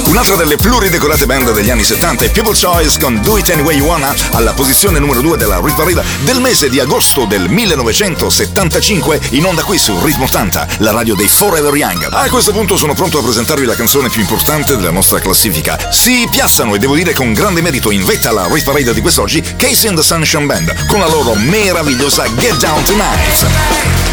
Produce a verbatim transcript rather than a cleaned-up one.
Un'altra delle pluridecorate band degli anni settanta è People's Choice con Do It Any Way You Wanna, alla posizione numero due della Rit Parade del mese di agosto del millenovecentosettantacinque, in onda qui su Ritmo ottanta, la radio dei Forever Young. A questo punto sono pronto a presentarvi la canzone più importante della nostra classifica. Si piazzano, e devo dire con grande merito, in vetta alla Rit Parade di quest'oggi, Casey and the Sunshine Band con la loro meravigliosa Get Down Tonight.